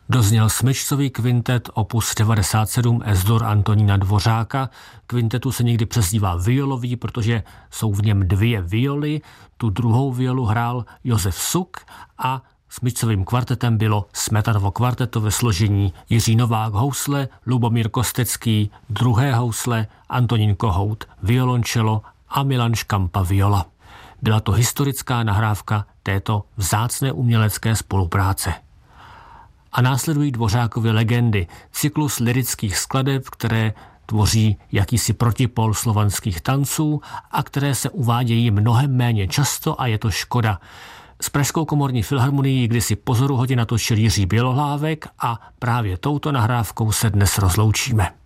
Dozněl smyčcový kvintet opus 97 Es-dur Antonína Dvořáka. Kvintetu se někdy přezdívá violový, protože jsou v něm dvě violy. Tu druhou violu hrál Josef Suk a smyčcovým kvartetem bylo Smetanovo kvarteto ve složení Jiří Novák housle, Lubomír Kostecký druhé housle, Antonín Kohout violončelo a Milan Škampa viola. Byla to historická nahrávka této vzácné umělecké spolupráce. A následují Dvořákovy legendy, cyklus lyrických skladeb, které tvoří jakýsi protipol slovanských tanců a které se uvádějí mnohem méně často a je to škoda. S Pražskou komorní filharmonií kdysi pozoruhodně natočil Jiří Bělohlávek a právě touto nahrávkou se dnes rozloučíme.